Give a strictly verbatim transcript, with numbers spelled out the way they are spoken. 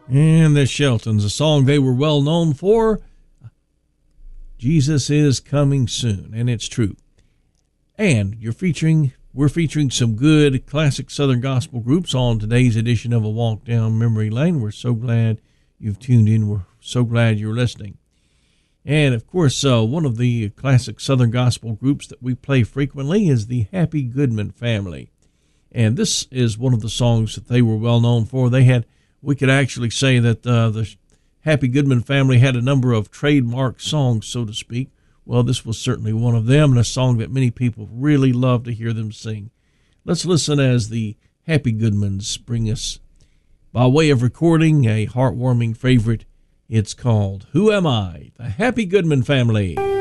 And the Sheltons, a song they were well known for, Jesus is Coming Soon, and it's true. And you're featuring, we're featuring some good classic Southern gospel groups on today's edition of A Walk Down Memory Lane. We're so glad you've tuned in. We're so glad you're listening. And, of course, uh, one of the classic Southern gospel groups that we play frequently is the Happy Goodman Family. And this is one of the songs that they were well known for. They had, we could actually say that uh, the Happy Goodman Family had a number of trademark songs, so to speak. Well, this was certainly one of them, and a song that many people really love to hear them sing. Let's listen as the Happy Goodmans bring us, by way of recording, a heartwarming favorite. It's called Who Am I? The Happy Goodman Family.